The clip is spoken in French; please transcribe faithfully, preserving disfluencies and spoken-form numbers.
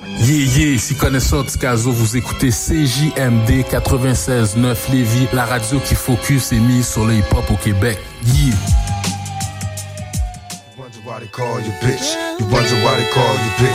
Yeah, yeah, si connaisseur Tikazo, vous écoutez C J M D quatre-vingt-seize neuf Lévis, la radio qui focus et mise sur le hip-hop au Québec. Yeah. You wonder why they call you bitch. You wonder why they call you bitch.